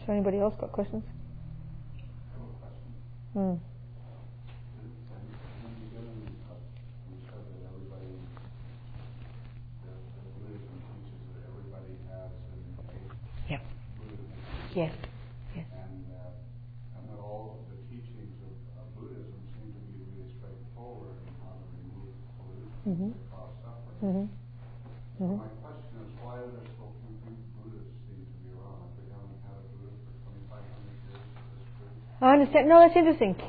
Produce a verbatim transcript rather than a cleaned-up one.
So anybody else got questions? Hmm. Yep. Yes. Yes. And, uh, and that all of the teachings of, of Buddhism seem to be really straightforward in how to remove pollution Mm-hmm. that cause suffering. Mm-hmm. So Mm-hmm. my question is, why do there so few Buddhists seem to be around? If we haven't had a Buddha for twenty-five hundred years, is this true? I understand. No, that's interesting.